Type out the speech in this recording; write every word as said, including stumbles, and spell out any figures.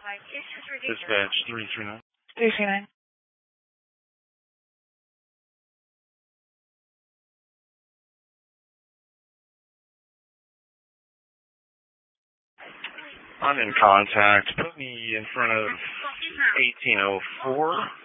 Dispatch three three nine. three three nine. I'm in contact. Put me in front of eighteen oh four.